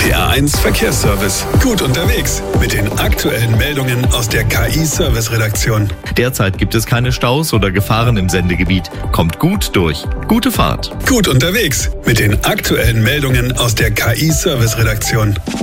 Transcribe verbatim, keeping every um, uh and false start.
Der A eins Verkehrsservice. Gut unterwegs mit den aktuellen Meldungen aus der K I-Service-Redaktion. Derzeit gibt es keine Staus oder Gefahren im Sendegebiet. Kommt gut durch. Gute Fahrt. Gut unterwegs mit den aktuellen Meldungen aus der K I-Service-Redaktion.